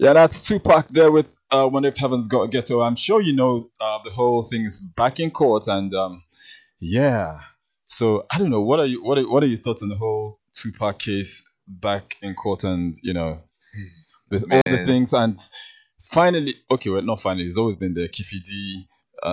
Yeah, that's Tupac there with "When If Heaven's Got a Ghetto." I'm sure you know the whole thing is back in court, and yeah. So I don't know. What are your thoughts on the whole Tupac case back in court, and with all the Man, things, and finally, okay, well, not finally. It's always been there, Kiffy D.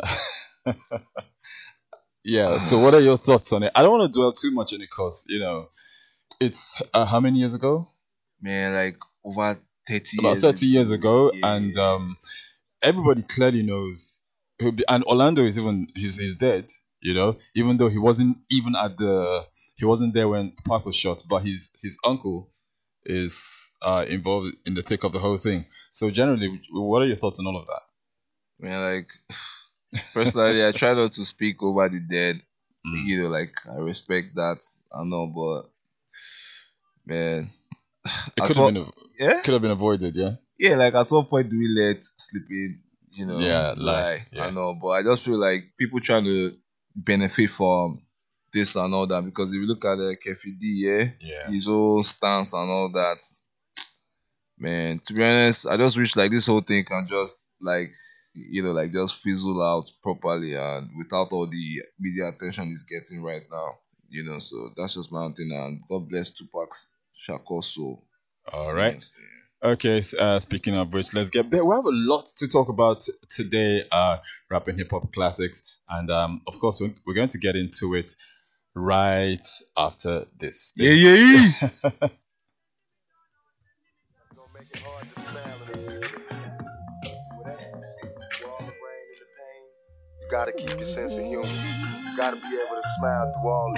Yeah. So what are your thoughts on it? I don't want to dwell too much on it because it's how many years ago? man, like over 30 About years 30 years ago. ago, and Yeah. everybody clearly knows and Orlando is even he's dead, even though he wasn't there when Park was shot, but his uncle is involved in the thick of the whole thing. So generally, what are your thoughts on all of that? Man, like personally, I try not to speak over the dead. Mm. Like I respect that. I know, but man, It at could have what? been Yeah, could have been avoided, yeah. yeah. Like at what point do we let sleeping, Yeah, lie, lie? I yeah, know, but I just feel like people trying to benefit from this and all that because if you look at the Kefi D, yeah, yeah. his whole stance and all that, man. To be honest, I just wish like this whole thing can just like like just fizzle out properly and without all the media attention it's getting right now. So that's just my own thing. And God bless Tupac's Shakur soul. All You right. know. So, yeah. Okay, speaking of which, let's get there. We have a lot to talk about today, rap and hip hop classics, and of course, we're going to get into it right after this. Yeah, yeah, yeah. Gonna make it hard to smile in the future. Whatever you see, through all the rain and the pain, you gotta keep your sense of humor. You gotta be able to smile through all